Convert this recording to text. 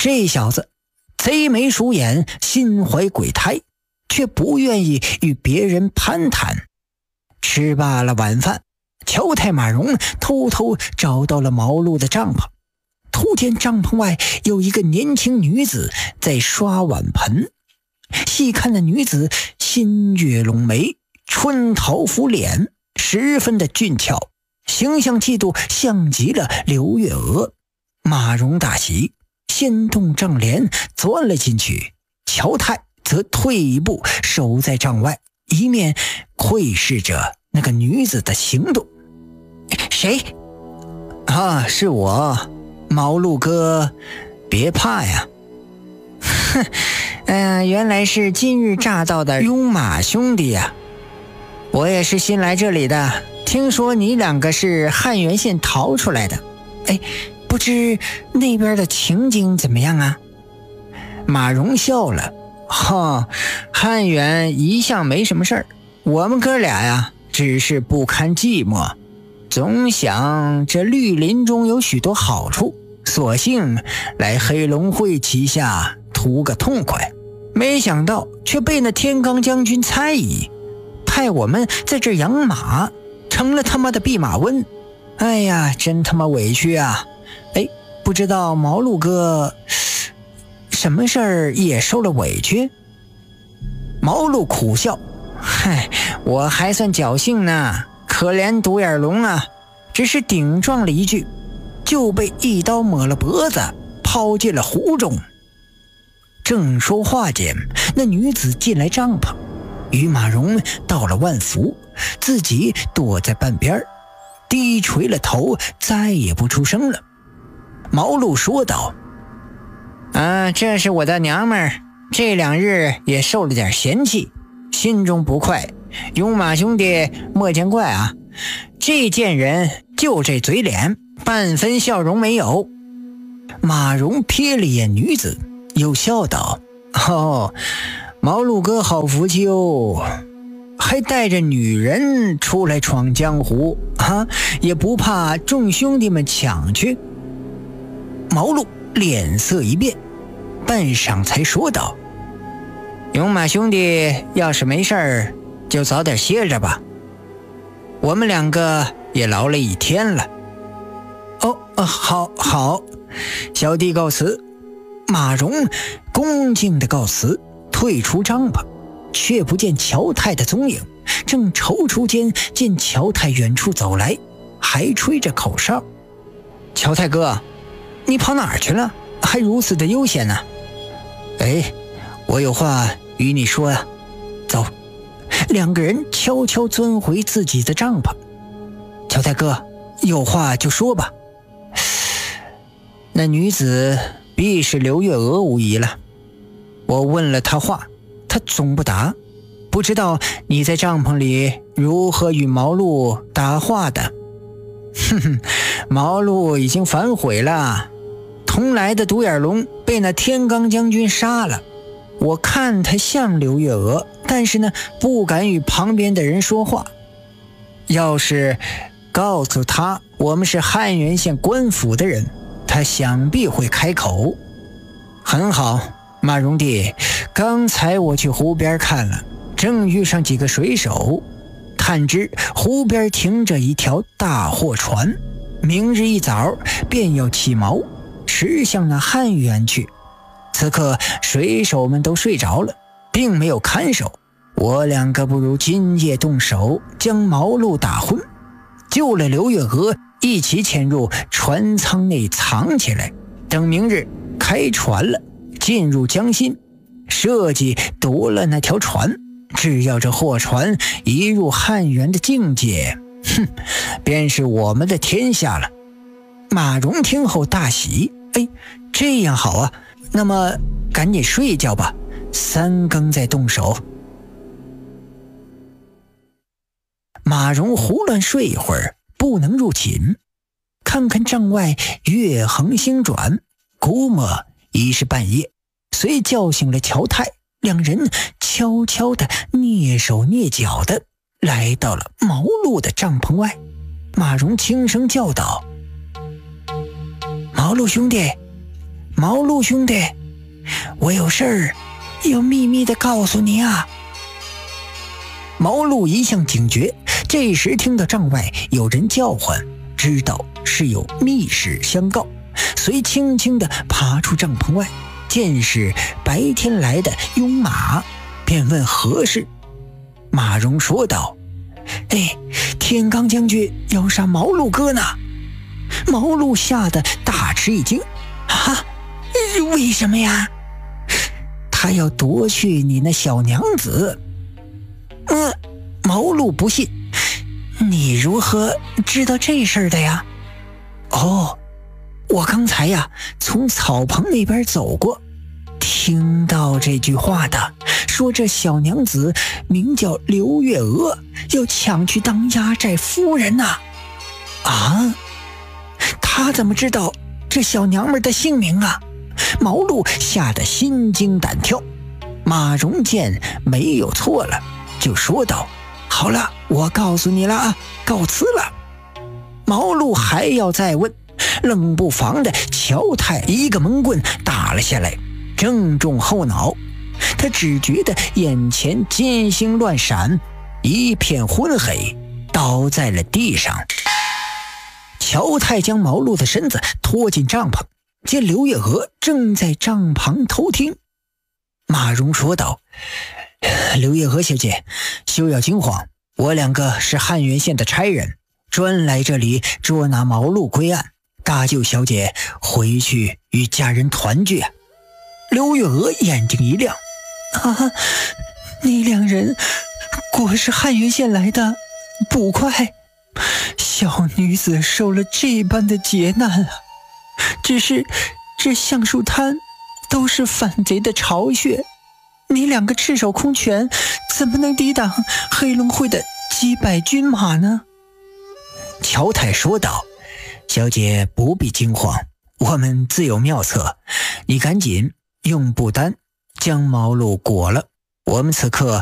这小子贼眉鼠眼，心怀鬼胎，却不愿意与别人攀谈。吃罢了晚饭，乔太马荣偷偷找到了毛路的帐篷，突见帐篷外有一个年轻女子在刷碗盆。细看那女子新月拢眉，春桃拂脸，十分的俊俏，形象气度像极了刘月娥。马荣大喜，先动帐帘钻了进去，乔太则退一步守在帐外，一面窥视着那个女子的行动。谁？啊，是我，毛路哥，别怕呀。哼，原来是今日乍到的拥马兄弟呀。我也是新来这里的，听说你两个是汉源县逃出来的。不知那边的情景怎么样啊？马荣笑了，汉源一向没什么事儿，我们哥俩呀，只是不堪寂寞，总想这绿林中有许多好处，索性来黑龙会旗下图个痛快，没想到却被那天罡将军猜疑，派我们在这养马，成了他妈的弼马温。哎呀，真他妈委屈啊！不知道毛路哥什么事儿也受了委屈？毛路苦笑，我还算侥幸呢，可怜独眼龙啊，只是顶撞了一句，就被一刀抹了脖子，抛进了湖中。正说话间，那女子进来帐篷，与马荣道了万福，自己躲在半边，低垂了头，再也不出声了。毛路说道，这是我的娘们儿，这2日也受了点嫌弃，心中不快，拥马兄弟莫见怪啊，这贱人就这嘴脸，半分笑容没有。马荣瞥了眼女子，又笑道，毛路哥好福气哦，还带着女人出来闯江湖啊，也不怕众兄弟们抢去。毛路脸色一变，半晌才说道，拥马兄弟要是没事儿，就早点歇着吧，我们2个也劳了一天了。好，小弟告辞。马荣恭敬的告辞，退出帐篷，却不见乔太的踪影。正踌躇间，见乔太远处走来，还吹着口哨。乔太哥，你跑哪儿去了？还如此的悠闲呢？我有话与你说呀。走。2个人悄悄钻回自己的帐篷。乔太哥，有话就说吧。那女子必是刘月娥无疑了，我问了她话，她总不答，不知道你在帐篷里如何与毛路答话的。毛路已经反悔了，同来的独眼龙被那天罡将军杀了，我看他像刘月娥，但是呢，不敢与旁边的人说话，要是告诉他我们是汉源县官府的人，他想必会开口。很好，马荣弟，刚才我去湖边看了，正遇上几个水手，探知湖边停着一条大货船，明日一早便要起锚，驶向那汉源去。此刻水手们都睡着了，并没有看守，我2个不如今夜动手，将毛路打昏，救了刘月娥，一起潜入船舱内藏起来，等明日开船了，进入江心，设计夺了那条船，只要这货船一入汉源的境界，便是我们的天下了。马荣听后大喜，这样好啊，那么赶紧睡觉吧，3更再动手。马荣胡乱睡一会儿，不能入寝，看看帐外月横星转，估摸已是半夜，遂叫醒了乔太，2人悄悄地蹑手蹑脚地来到了毛路的帐篷外。马荣轻声叫道：毛路兄弟。 毛路兄弟，我有事儿要秘密的告诉你啊。毛路一向警觉，这时听到帐外有人叫唤，知道是有密事相告，遂轻轻地爬出帐篷外，见是白天来的拥马，便问何事。马荣说道：天罡将军要杀毛路哥呢。毛路吓得大吃一惊：啊，为什么呀？他要夺去你那小娘子。毛路不信：你如何知道这事儿的呀？我刚才呀从草棚那边走过，听到这句话的，说这小娘子名叫刘月娥，要抢去当压寨夫人呐。他怎么知道这小娘们的姓名啊？毛路吓得心惊胆跳。马荣见没有错了，就说道：好了，我告诉你了啊，告辞了。毛路还要再问，冷不防的乔太一个闷棍打了下来，正中后脑。他只觉得眼前金星乱闪，一片昏黑，倒在了地上。乔太将毛路的身子拖进帐篷，见刘月娥正在帐旁偷听。马荣说道：刘月娥小姐，休要惊慌，我两个是汉源县的差人，专来这里捉拿毛路归案，搭救小姐回去与家人团聚。刘月娥眼睛一亮：你两人果是汉源县来的，捕快，小女子受了这般的劫难啊！只是这橡树滩都是反贼的巢穴，你两个赤手空拳，怎么能抵挡黑龙会的几百军马呢？乔太说道：小姐不必惊慌，我们自有妙策，你赶紧用布单将毛路裹了，我们此刻